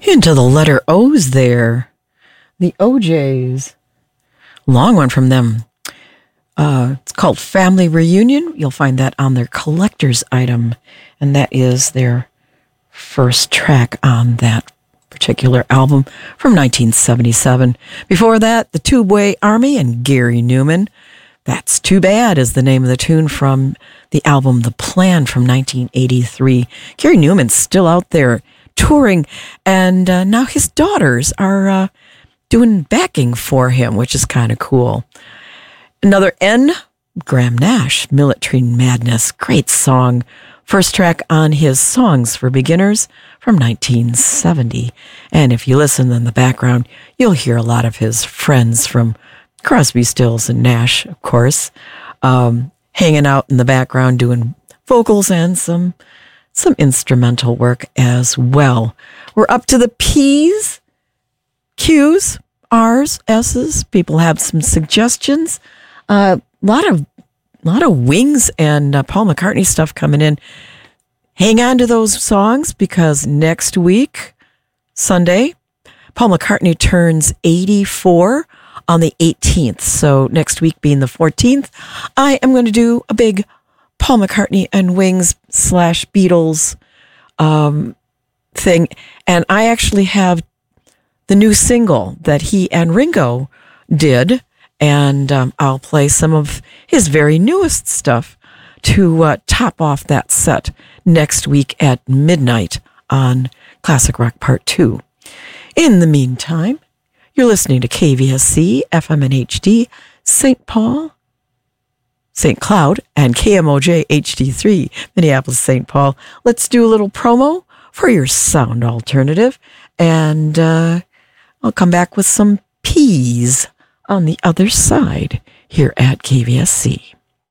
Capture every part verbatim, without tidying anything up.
Into the letter O's there. The O Js. Long one from them. Uh, it's called Family Reunion. You'll find that on their collector's item. And that is their first track on that particular album from nineteen seventy-seven. Before that, the Tubeway Army and Gary Newman. That's Too Bad is the name of the tune from the album The Plan from nineteen eighty-three. Gary Newman's still out there touring, and uh, now his daughters are uh, doing backing for him, which is kind of cool. Another N, Graham Nash, Military Madness. Great song. First track on his Songs for Beginners from nineteen seventy. And if you listen in the background, you'll hear a lot of his friends from Crosby, Stills, and Nash, of course, um, hanging out in the background doing vocals and some some instrumental work as well. We're up to the P's, Q's, R's, S's. People have some suggestions. A uh, lot of lot of Wings and uh, Paul McCartney stuff coming in. Hang on to those songs because next week, Sunday, Paul McCartney turns eighty-four on the eighteenth. So next week being the fourteenth, I am going to do a big Paul McCartney and Wings slash Beatles um, thing. And I actually have the new single that he and Ringo did. And um, I'll play some of his very newest stuff to uh, top off that set next week at midnight on Classic Rock Part two. In the meantime, you're listening to K V S C, F M and H D, Saint Paul, Saint Cloud, and K M O J H D three, Minneapolis, Saint Paul. Let's do a little promo for your sound alternative, and uh, I'll come back with some P's on the other side here at K V S C.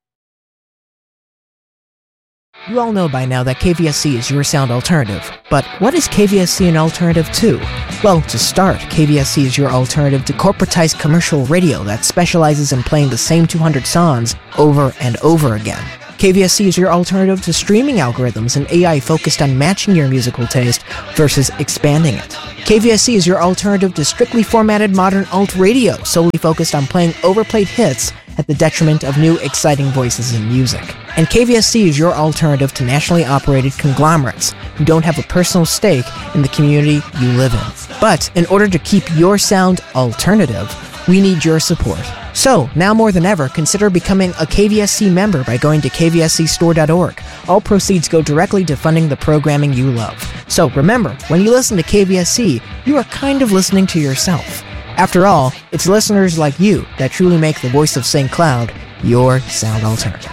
You all know by now that K V S C is your sound alternative, but what is K V S C an alternative to? Well, to start, K V S C is your alternative to corporatized commercial radio that specializes in playing the same two hundred songs over and over again. K V S C is your alternative to streaming algorithms and A I focused on matching your musical taste versus expanding it. K V S C is your alternative to strictly formatted modern alt radio solely focused on playing overplayed hits at the detriment of new exciting voices in music. And K V S C is your alternative to nationally operated conglomerates who don't have a personal stake in the community you live in. But in order to keep your sound alternative, we need your support. So, now more than ever, consider becoming a K V S C member by going to k v s c store dot org. All proceeds go directly to funding the programming you love. So remember, when you listen to K V S C, you are kind of listening to yourself. After all, it's listeners like you that truly make the voice of Saint Cloud your sound alternative.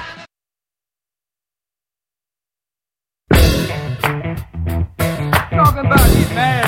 Talking about you, man.